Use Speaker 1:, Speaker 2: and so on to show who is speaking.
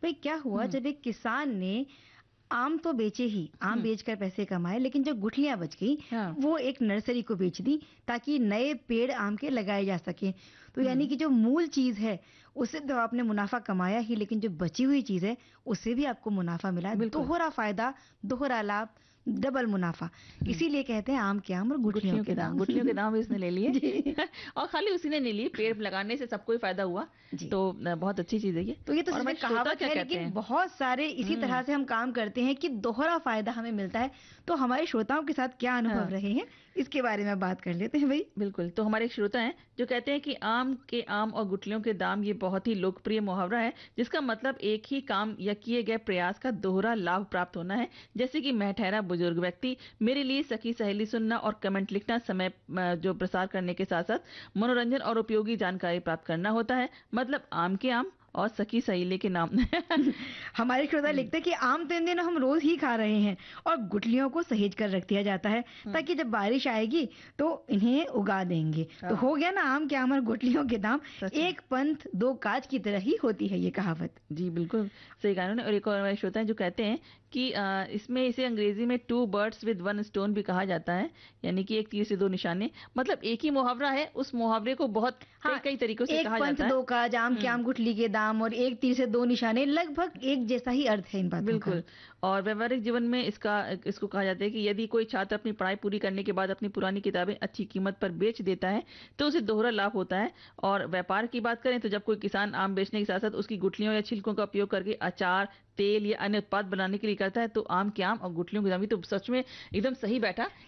Speaker 1: भाई क्या हुआ जब एक किसान ने आम तो बेचे ही, आम बेचकर पैसे कमाए, लेकिन जो गुठलियां बच गई
Speaker 2: हाँ।
Speaker 1: वो एक नर्सरी को बेच दी ताकि नए पेड़ आम के लगाए जा सके। तो यानी कि जो मूल चीज है उससे तो आपने मुनाफा कमाया ही, लेकिन जो बची हुई चीज है उससे भी आपको मुनाफा मिला।
Speaker 2: बिल्कुल।
Speaker 1: दोहरा फायदा, दोहरा लाभ, डबल मुनाफा। इसीलिए कहते हैं आम के आम और गुठलियों के दाम।
Speaker 2: गुठलियों के दाम भी इसने ले लिए।
Speaker 1: जी
Speaker 2: और खाली उसी ने नहीं लिए, पेड़ लगाने से सबको ही फायदा हुआ।
Speaker 1: जी।
Speaker 2: तो बहुत अच्छी चीज है ये।
Speaker 1: तो ये तो
Speaker 2: और
Speaker 1: सिर्फ
Speaker 2: हमारे
Speaker 1: एक
Speaker 2: श्रोता
Speaker 1: कहावत
Speaker 2: क्या
Speaker 1: है,
Speaker 2: कहते
Speaker 1: लेकिन
Speaker 2: हैं?
Speaker 1: बहुत सारे इसी तरह से हम काम करते हैं कि दोहरा फायदा हमें मिलता है। तो हमारे श्रोताओं के साथ क्या अनुभव
Speaker 2: हाँ,
Speaker 1: रहे हैं, इसके बारे में बात कर लेते हैं भाई।
Speaker 2: बिल्कुल। तो हमारे एक श्रोता हैं जो कहते हैं कि आम के आम और गुठलियों के दाम, ये बहुत ही लोकप्रिय मुहावरा है जिसका मतलब एक ही काम या किए गए प्रयास का दोहरा लाभ प्राप्त होना है। जैसे कि मैं ठहरा बुजुर्ग व्यक्ति, मेरे लिए सखी सहेली सुनना और कमेंट लिखना, समय जो प्रसार करने के साथ साथ मनोरंजन और उपयोगी जानकारी प्राप्त करना होता है। मतलब आम के आम और सखी सहेली के नाम।
Speaker 1: हमारे श्रोता लिखते हैं कि आम तो इन दिनों हम रोज ही खा रहे हैं और गुठलियों को सहेज कर रख दिया जाता है ताकि जब बारिश आएगी तो इन्हें उगा देंगे। तो हो गया ना आम के आम और गुठलियों के दाम।
Speaker 2: सच में।
Speaker 1: एक पंथ दो काज की तरह ही होती है ये कहावत।
Speaker 2: जी बिल्कुल सही कहा उन्होंने। और एक और हमारे श्रोता हैं जो कहते हैं कि इसमें इसे अंग्रेजी में two birds with one stone भी कहा जाता है, यानी कि एक तीर से दो निशाने। मतलब एक ही मुहावरा है, उस मुहावरे को बहुत कई कई तरीकों से
Speaker 1: एक
Speaker 2: कहा
Speaker 1: पंथ
Speaker 2: जाता है।
Speaker 1: दो काज, आम के आम गुठली के दाम और एक तीर से दो निशाने, लगभग एक जैसा ही अर्थ है इन बातों का।
Speaker 2: बिल्कुल। और व्यवहारिक जीवन में इसको कहा जाता है कि यदि कोई छात्र अपनी पढ़ाई पूरी करने के बाद अपनी पुरानी किताबें अच्छी कीमत पर बेच देता है तो उसे दोहरा लाभ होता है। और व्यापार की बात करें तो जब कोई किसान आम बेचने के साथ साथ उसकी गुठलियों या छिलकों का उपयोग करके अचार, तेल या अन्य उत्पाद बनाने के लिए करता है तो आम के आम और गुठलियों के दाम। ये तो सच में एकदम सही बैठा।